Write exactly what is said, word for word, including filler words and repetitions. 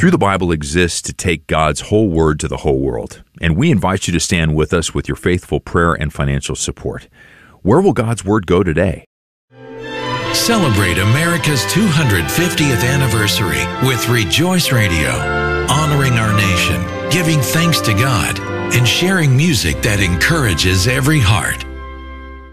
Through the Bible exists to take God's whole word to the whole world, and we invite you to stand with us with your faithful prayer and financial support. Where will God's word go today? Celebrate America's two hundred fiftieth anniversary with Rejoice Radio, honoring our nation, giving thanks to God, and sharing music that encourages every heart.